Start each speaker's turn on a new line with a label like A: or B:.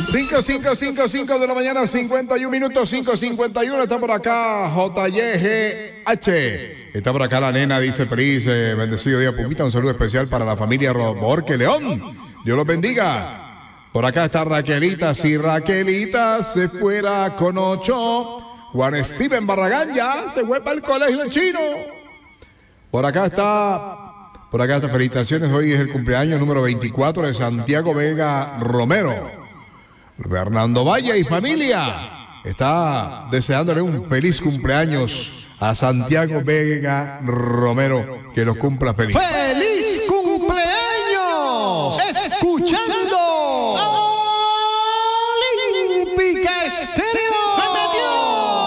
A: 5 de la mañana, 51 minutos, 5:51. Está por acá JYGH. Está por acá la nena, dice Pris. Bendecido día, Pupita. Un saludo especial para la familia Borque León. Dios los bendiga. Por acá está Raquelita. Si Raquelita se fuera con 8. Juan Steven Barragán ya se fue para el colegio chino. Por acá está felicitaciones. Hoy es el cumpleaños número 24 de Santiago Vega Romero. Fernando Valle y familia está deseándole un feliz cumpleaños a Santiago Vega Romero, que lo cumpla feliz.
B: ¡Feliz